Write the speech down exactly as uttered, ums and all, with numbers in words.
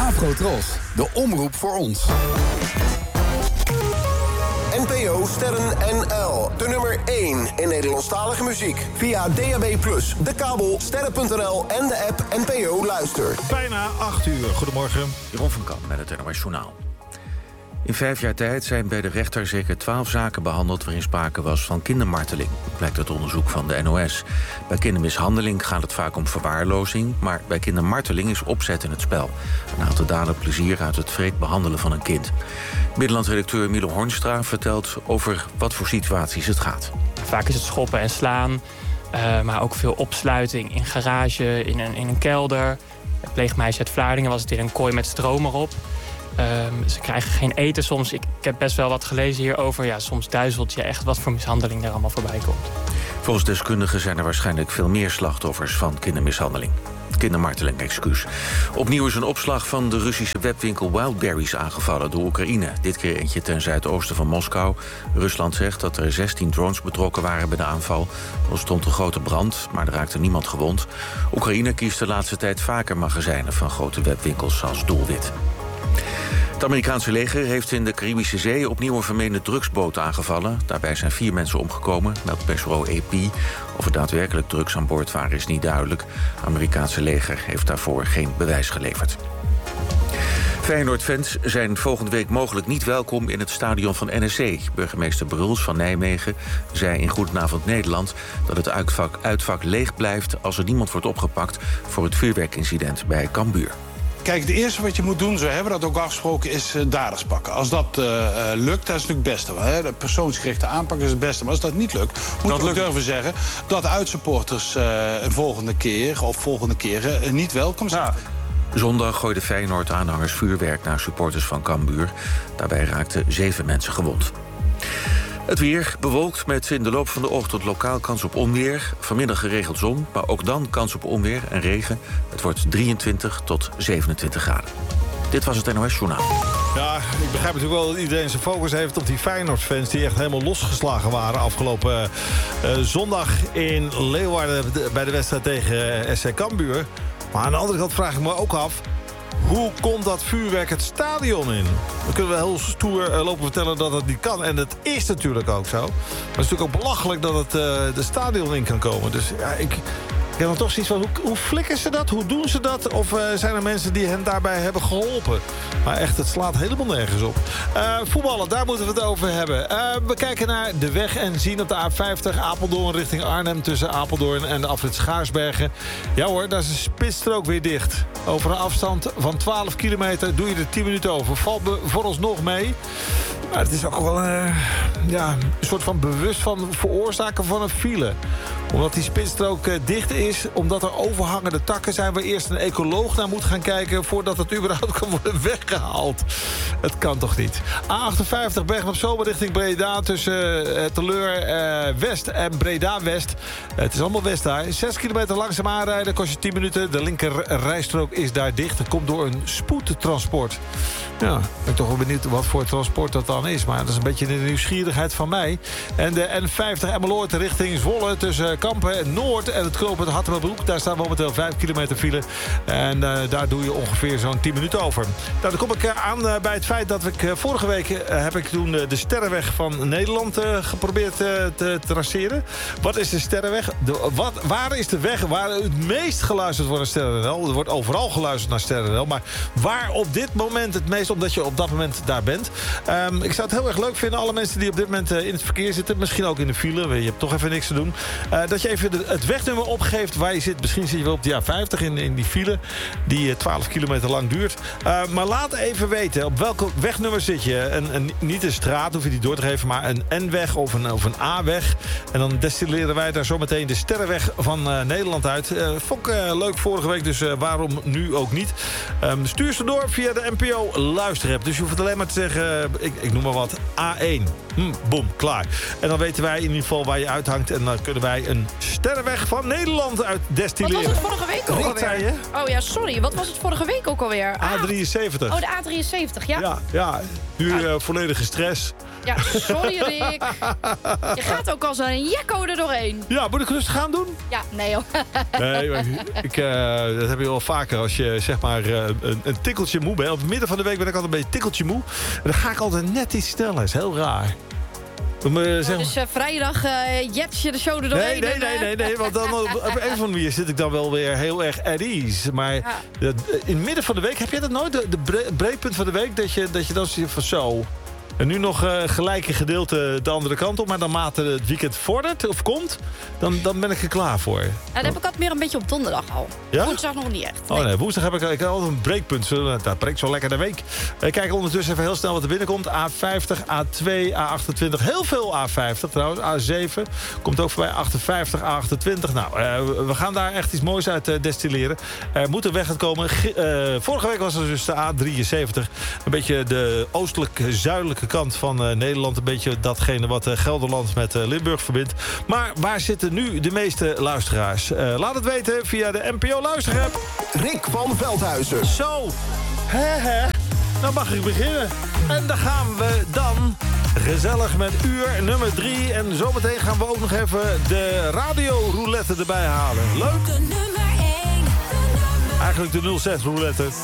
Afrotros, de omroep voor ons. N P O Sterren N L, de nummer één in Nederlandstalige muziek. Via D A B plus, de kabel, sterren punt n l en de app N P O Luister. Bijna acht uur. Goedemorgen. Jeroen van Kamp met het N O S Journaal. In vijf jaar tijd zijn bij de rechter zeker twaalf zaken behandeld waarin sprake was van kindermarteling, blijkt uit onderzoek van de N O S. Bij kindermishandeling gaat het vaak om verwaarlozing, maar bij kindermarteling is opzet in het spel. En haalt de dader plezier uit het wreed behandelen van een kind. Middelland-redacteur Milo Hornstra vertelt over wat voor situaties het gaat. Vaak is het schoppen en slaan, uh, maar ook veel opsluiting in garage, in een, in een kelder. Het pleegmeisje uit Vlaardingen was het in een kooi met stroom erop. Um, ze krijgen geen eten soms. Ik, ik heb best wel wat gelezen hierover. Ja, soms duizelt je echt wat voor mishandeling er allemaal voorbij komt. Volgens deskundigen zijn er waarschijnlijk veel meer slachtoffers van kindermishandeling. Kindermarteling, excuus. Opnieuw is een opslag van de Russische webwinkel Wildberries aangevallen door Oekraïne. Dit keer eentje ten zuidoosten van Moskou. Rusland zegt dat er zestien drones betrokken waren bij de aanval. Er ontstond een grote brand, maar er raakte niemand gewond. Oekraïne kiest de laatste tijd vaker magazijnen van grote webwinkels als doelwit. Het Amerikaanse leger heeft in de Caribische Zee opnieuw een vermeende drugsboot aangevallen. Daarbij zijn vier mensen omgekomen, meldt persbureau A P. Of er daadwerkelijk drugs aan boord waren is niet duidelijk. Het Amerikaanse leger heeft daarvoor geen bewijs geleverd. Feyenoord-fans zijn volgende week mogelijk niet welkom in het stadion van N E C. Burgemeester Bruls van Nijmegen zei in Goedenavond Nederland dat het uitvak, uitvak leeg blijft als er niemand wordt opgepakt voor het vuurwerkincident bij Cambuur. Kijk, het eerste wat je moet doen, zo hebben we dat ook afgesproken, is uh, daders pakken. Als dat uh, uh, lukt, dat is natuurlijk het beste. Hè? De persoonsgerichte aanpak is het beste. Maar als dat niet lukt, moet dat je ook durven zeggen dat uitsupporters uh, een volgende keer of volgende keren uh, niet welkom zijn. Ja. Zondag gooiden Feyenoord-aanhangers vuurwerk naar supporters van Cambuur. Daarbij raakten zeven mensen gewond. Het weer bewolkt met in de loop van de ochtend lokaal kans op onweer. Vanmiddag geregeld zon, maar ook dan kans op onweer en regen. Het wordt drieëntwintig tot zevenentwintig graden. Dit was het N O S Journaal. Ja, ik begrijp natuurlijk wel dat iedereen zijn focus heeft op die Feyenoord-fans die echt helemaal losgeslagen waren afgelopen uh, zondag in Leeuwarden bij de wedstrijd tegen uh, S C Cambuur. Maar aan de andere kant vraag ik me ook af, hoe komt dat vuurwerk het stadion in? Dan kunnen we heel stoer uh, lopen vertellen dat het niet kan. En dat is natuurlijk ook zo. Maar het is natuurlijk ook belachelijk dat het uh, de stadion in kan komen. Dus ja, ik, ik heb dan toch zoiets van, hoe, hoe flikken ze dat? Hoe doen ze dat? Of uh, zijn er mensen die hen daarbij hebben geholpen? Maar echt, het slaat helemaal nergens op. Uh, voetballen, daar moeten we het over hebben. Uh, we kijken naar de weg en zien op de A vijftig Apeldoorn richting Arnhem tussen Apeldoorn en de afrit Schaarsbergen. Ja hoor, daar is de spitsstrook weer dicht. Over een afstand van twaalf kilometer doe je er tien minuten over. Valt me vooralsnog mee. Maar het is ook wel uh, ja, een soort van bewust van veroorzaken van een file. Omdat die spitsstrook uh, dicht is, omdat er overhangende takken zijn waar eerst een ecoloog naar moet gaan kijken voordat het überhaupt kan worden weggehaald. Het kan toch niet. A achtenvijftig Bergen op Zoom richting Breda tussen uh, Teleur uh, West en Breda West. Uh, het is allemaal West daar. Zes kilometer langzaam aanrijden, kost je tien minuten. De linker rijstrook is daar dicht. Dat komt door een spoedtransport. Ja, ik ben toch wel benieuwd wat voor transport dat dan is. Maar dat is een beetje de nieuwsgierigheid van mij. En de N vijftig Emmeloord richting Zwolle tussen Kampen en Noord en het knooppunt Hattemerbroek. Daar staan momenteel vijf kilometer file. En uh, daar doe je ongeveer zo'n tien minuten over. Nou, dan kom ik uh, aan uh, bij het feit dat ik uh, vorige week uh, heb ik toen uh, de Sterrenweg van Nederland uh, geprobeerd uh, te traceren. Wat is de Sterrenweg? De, wat, waar is de weg waar het meest geluisterd wordt naar Sterren N L? Er wordt overal geluisterd naar Sterren N L. Maar waar op dit moment het meest, omdat je op dat moment daar bent. Um, ik zou het heel erg leuk vinden, alle mensen die op dit moment uh, in het verkeer zitten, misschien ook in de file, je hebt toch even niks te doen, uh, dat je even de, het wegnummer opgeeft waar je zit. Misschien zit je wel op de A vijftig in, in die file die uh, twaalf kilometer lang duurt. Uh, maar laat even weten, op welke wegnummer zit je. Een, een, niet een straat, hoef je die door te geven, maar een N-weg of een, of een A-weg. En dan destilleren wij daar zometeen de Sterrenweg van uh, Nederland uit. Uh, vond ik uh, leuk vorige week, dus uh, waarom nu ook niet. Um, stuur ze door via de N P O luisterapp. Dus je hoeft alleen maar te zeggen, uh, ik, ik noem maar wat, A één. Hm, boom, klaar. En dan weten wij in ieder geval waar je uithangt. En dan kunnen wij een Sterrenweg van Nederland uit destilleren. Wat was het vorige week ook Wat alweer? zei je? Oh ja, sorry. Wat was het vorige week ook alweer? Ah. A drieënzeventig. Oh, de A drieënzeventig, ja. Ja, ja. Nu uh, volledige stress. Ja, sorry Rick. Je gaat ook als een jekko er doorheen. Ja, moet ik rustig gaan doen? Ja, nee hoor. Nee, maar ik, uh, dat heb je wel vaker. Als je zeg maar uh, een, een tikkeltje moe bent. Op het midden van de week ben ik altijd een beetje tikkeltje moe. En dan ga ik altijd net iets sneller. Dat is heel raar. Om, uh, zeg maar... Dus uh, vrijdag uh, jets je de show er doorheen. Nee, nee, nee, nee, nee, want dan op, op een of andere manier zit ik dan wel weer heel erg at ease. Maar ja. de, in het midden van de week, heb jij dat nooit? De, de bre breekpunt van de week, dat je, dat je dan zit van zo... En nu nog uh, gelijke gedeelte de andere kant op. Maar dan mate het weekend vordert of komt, dan, dan ben ik er klaar voor. Ja, dat heb ik altijd meer een beetje op donderdag al. Ja? Woensdag nog niet echt. Nee. Oh nee, woensdag heb ik, ik heb altijd een breekpunt. Dat breekt zo lekker de week. We kijken ondertussen even heel snel wat er binnenkomt. A vijftig, A twee, A achtentwintig. Heel veel A vijftig trouwens. A zeven komt ook voorbij. achtenvijftig, A achtentwintig. Nou, uh, we gaan daar echt iets moois uit uh, destilleren. Er moet een weg gaan komen. G uh, vorige week was er dus de A drieënzeventig. Een beetje de oostelijk-zuidelijke kant van uh, Nederland. Een beetje datgene wat uh, Gelderland met uh, Limburg verbindt. Maar waar zitten nu de meeste luisteraars? Uh, laat het weten via de N P O Luistergap. Rick van Veldhuizen. Zo, hè hè. Nou mag ik beginnen. En dan gaan we dan gezellig met uur nummer drie. En zometeen gaan we ook nog even de radio-roulette erbij halen. Leuk? De nummer één. Eigenlijk de nul zes roulette.